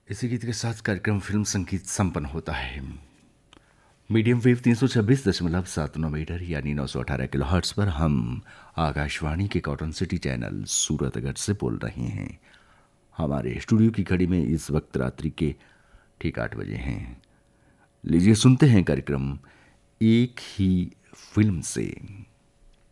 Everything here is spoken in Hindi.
इसी गीत के साथ कार्यक्रम फिल्म संगीत संपन्न होता है। मीडियम वेव 326.79 मीटर यानी 918 किलो हर्ट्स पर हम आकाशवाणी के कॉटन सिटी चैनल सूरतगढ़ से बोल रहे हैं। हमारे स्टूडियो की घड़ी में इस वक्त रात्रि के ठीक 8 बजे हैं। लीजिए सुनते हैं कार्यक्रम एक ही फिल्म से।